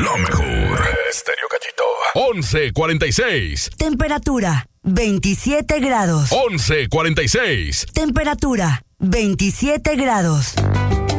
lo mejor. Estéreo Cachito. 11:46. Temperatura 27 grados. 11:46. Temperatura 27 grados.